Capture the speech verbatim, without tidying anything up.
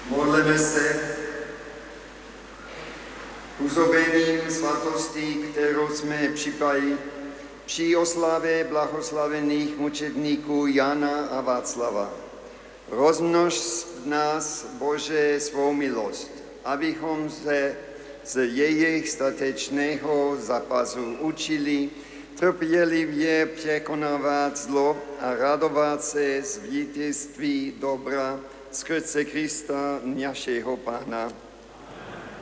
Modleme se působením svatostí, kterou jsme připali při oslavě blahoslavených mučedníků Jana a Václava. Rozmnož v nás, Bože, svou milost, abychom se z jejich statečného zápasu učili trpělivě překonávat zlo a radovat se z vítězství dobra skrze Krista, našeho Pána.